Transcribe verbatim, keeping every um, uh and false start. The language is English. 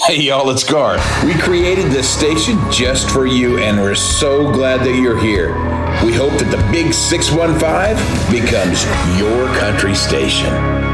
Hey y'all, it's Gar. We created this station just for you, and we're so glad that you're here. We hope that the Big six one five becomes your country station.